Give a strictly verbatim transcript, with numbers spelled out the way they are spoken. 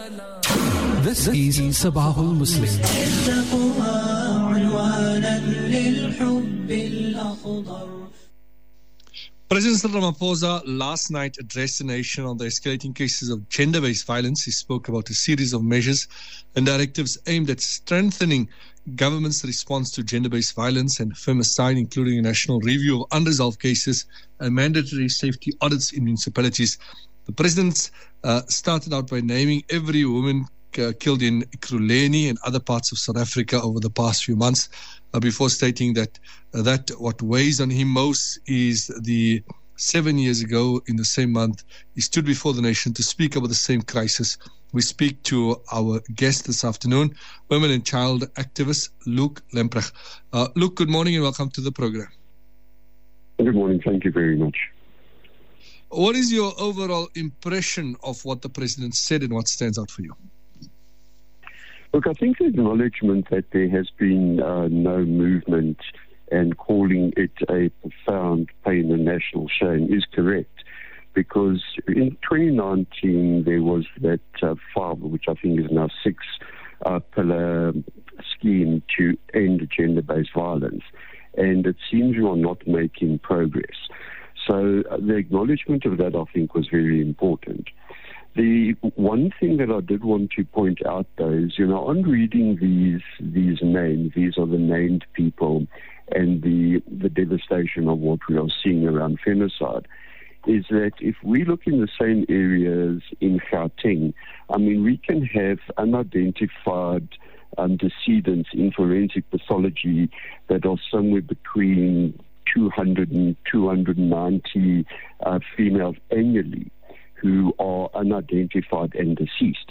This is Sabahul Muslim. President Ramaphosa last night addressed the nation on the escalating cases of gender-based violence. He spoke about a series of measures and directives aimed at strengthening government's response to gender-based violence and femicide, including a national review of unresolved cases and mandatory safety audits in municipalities. The president uh, started out by naming every woman uh, killed in Ekurhuleni and other parts of South Africa over the past few months, uh, before stating that uh, that what weighs on him most is the seven years ago in the same month he stood before the nation to speak about the same crisis. We speak to our guest this afternoon, women and child activist Luke Lamprecht. Uh, Luke, good morning and welcome to the program. Good morning. Thank you very much. What is your overall impression of what the president said and what stands out for you? Look, I think the acknowledgement that there has been uh, no movement and calling it a profound pain and national shame is correct. Because in twenty nineteen, there was that uh, five, which I think is now six, uh, pillar scheme to end gender-based violence. And it seems you are not making progress. So uh, the acknowledgement of that, I think, was very important. The one thing that I did want to point out, though, is, you know, on reading these these names, these are the named people, and the the devastation of what we are seeing around femicide, is that if we look in the same areas in Gauteng, I mean, we can have unidentified um, decedents in forensic pathology that are somewhere between two hundred and two hundred ninety uh, females annually who are unidentified and deceased.